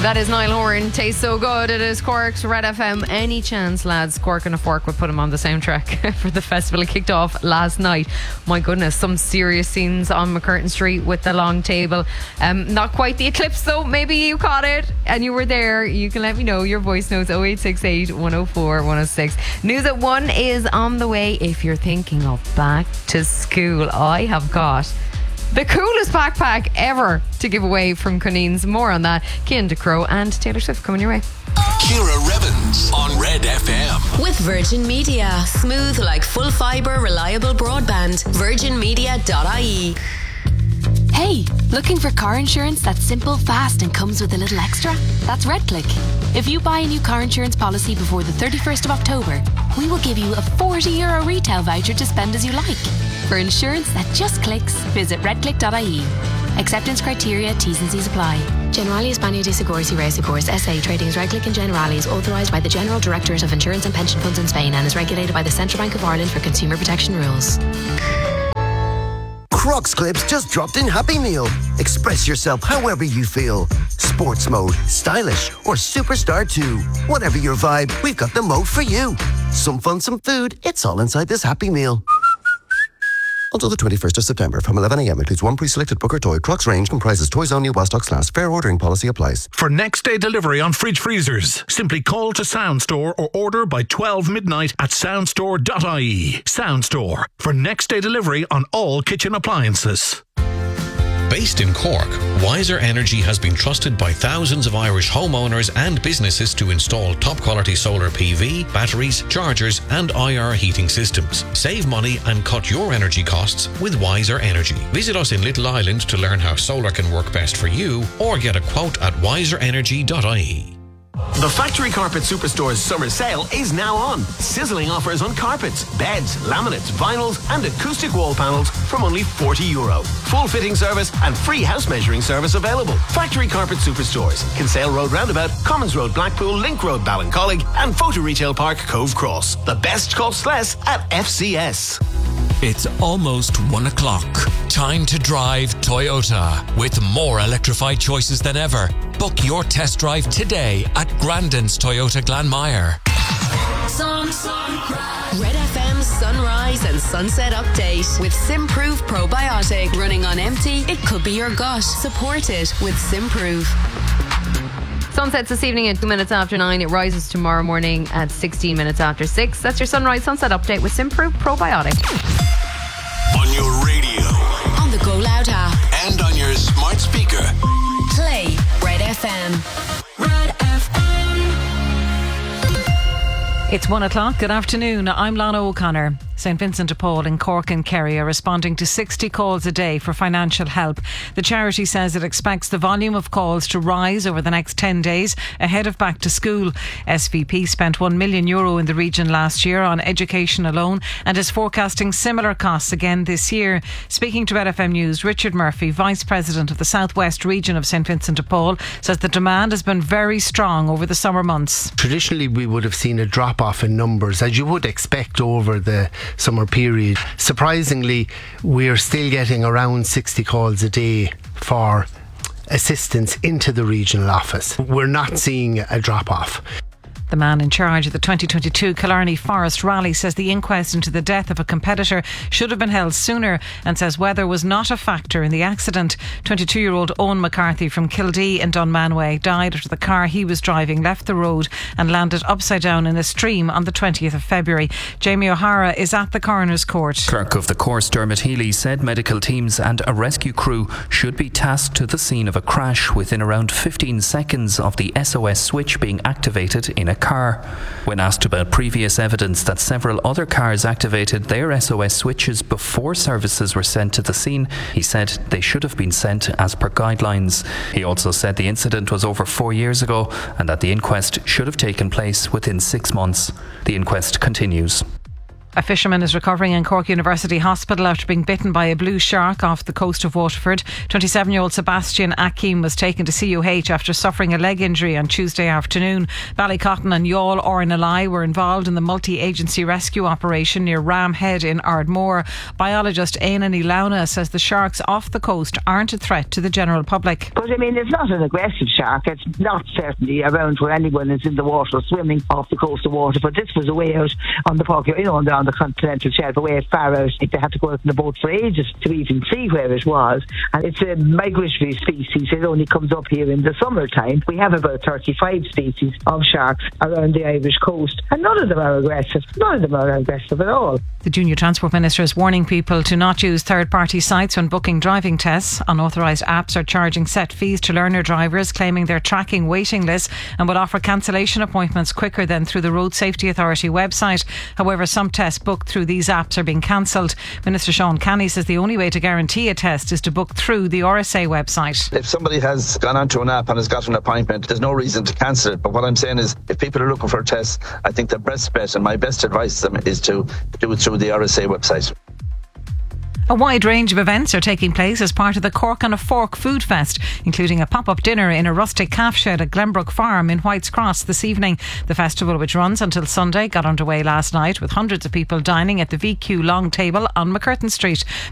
That is Niall Horan. Tastes so good. It is Cork's Red FM. Any chance, lads, Cork and a Fork would put him on the soundtrack for the festival. It kicked off last night. My goodness, some serious scenes on McCurtain Street with the long table. Not quite the eclipse though. Maybe you caught it and you were there. You can let me know. Your voice notes 0868 104 106. News at 1 is on the way if you're thinking of back to school. I have got the coolest backpack ever to give away from Cunneen's. More on that. Cian DeCrow and Taylor Swift coming your way. Ciara Revens on Red FM. With Virgin Media. Smooth like full fibre, reliable broadband. virginmedia.ie. Hey, looking for car insurance that's simple, fast and comes with a little extra? That's RedClick. If you buy a new car insurance policy before the 31st of October, we will give you a €40 retail voucher to spend as you like. For insurance that just clicks, visit redclick.ie. Acceptance criteria, T's and C's apply. Generali España de Seguros y Reasegurs SA, trading as RedClick and Generali, is authorised by the General Directorate of Insurance and Pension Funds in Spain and is regulated by the Central Bank of Ireland for consumer protection rules. Crocs clips just dropped in Happy Meal. Express yourself however you feel. Sports mode, stylish, or superstar too. Whatever your vibe, we've got the mode for you. Some fun, some food, it's all inside this Happy Meal. Until the 21st of September from 11am includes one pre-selected book or toy. Crocs range comprises toys only while stocks last. Fair ordering policy applies. For next day delivery on fridge freezers, simply call to Soundstore or order by 12 midnight at soundstore.ie. Soundstore, for next day delivery on all kitchen appliances. Based in Cork, Wiser Energy has been trusted by thousands of Irish homeowners and businesses to install top-quality solar PV, batteries, chargers and IR heating systems. Save money and cut your energy costs with Wiser Energy. Visit us in Little Island to learn how solar can work best for you or get a quote at wiserenergy.ie. The Factory Carpet Superstore's summer sale is now on. Sizzling offers on carpets, beds, laminates, vinyls and acoustic wall panels from only €40. Full fitting service and free house measuring service available. Factory Carpet Superstores, Kinsale Road Roundabout, Commons Road Blackpool, Link Road Ballincollig and Photo Retail Park Cove Cross. The best costs less at FCS. It's almost 1 o'clock. Time to drive Toyota. With more electrified choices than ever. Book your test drive today at Grandin's Toyota Glanmire. Red FM's Sunrise and Sunset Update with Simprove Probiotic. Running on empty, it could be your gut. Support it with Simprove. Sunsets this evening at 2 minutes after 9. It rises tomorrow morning at 16 minutes after 6. That's your Sunrise Sunset Update with Simprove Probiotic. On your radio. On the Go Loud app. And on your smart speaker. Play Red FM. Red FM. It's 1 o'clock. Good afternoon. I'm Lana O'Connor. St Vincent de Paul in Cork and Kerry are responding to 60 calls a day for financial help. The charity says it expects the volume of calls to rise over the next 10 days ahead of back to school. SVP spent €1 million in the region last year on education alone and is forecasting similar costs again this year. Speaking to RFM News, Richard Murphy, Vice President of the South West region of St Vincent de Paul, says the demand has been very strong over the summer months. Traditionally, we would have seen a drop-off in numbers, as you would expect over the summer period. Surprisingly, we're still getting around 60 calls a day for assistance into the regional office. We're not seeing a drop-off. The man in charge of the 2022 Killarney Forest Rally says the inquest into the death of a competitor should have been held sooner and says weather was not a factor in the accident. 22-year-old Owen McCarthy from Kildee in Dunmanway died after the car he was driving left the road and landed upside down in a stream on the 20th of February. Jamie O'Hara is at the Coroner's Court. Clerk of the course Dermot Healy said medical teams and a rescue crew should be tasked to the scene of a crash within around 15 seconds of the SOS switch being activated in a car. When asked about previous evidence that several other cars activated their SOS switches before services were sent to the scene, he said they should have been sent as per guidelines. He also said the incident was over 4 years ago and that the inquest should have taken place within 6 months. The inquest continues. A fisherman is recovering in Cork University Hospital after being bitten by a blue shark off the coast of Waterford. 27-year-old Sebastian Akim was taken to CUH after suffering a leg injury on Tuesday afternoon. Ballycotton and Youghal Ornalai were involved in the multi-agency rescue operation near Ram Head in Ardmore. Biologist Éanna Launa says the sharks off the coast aren't a threat to the general public. But I mean, it's not an aggressive shark. It's not certainly around where anyone is in the water swimming off the coast of Waterford. This was a way out on the park, on the continental shelf, away far out. They had to go out in the boat for ages to even see where it was. And it's a migratory species. It only comes up here in the summertime. We have about 35 species of sharks around the Irish coast, and none of them are aggressive. None of them are aggressive at all. The Junior Transport Minister is warning people to not use third-party sites when booking driving tests. Unauthorised apps are charging set fees to learner drivers, claiming they're tracking waiting lists and will offer cancellation appointments quicker than through the Road Safety Authority website. However, some tests booked through these apps are being cancelled. Minister Sean Canny says the only way to guarantee a test is to book through the RSA website. If somebody has gone onto an app and has got an appointment, there's no reason to cancel it. But what I'm saying is, if people are looking for a test, I think the best bet and my best advice to them is to do it through the RSA website. A wide range of events are taking place as part of the Cork on a Fork Food Fest, including a pop-up dinner in a rustic calf shed at Glenbrook Farm in Whites Cross this evening. The festival, which runs until Sunday, got underway last night with hundreds of people dining at the VQ Long Table on McCurtain Street.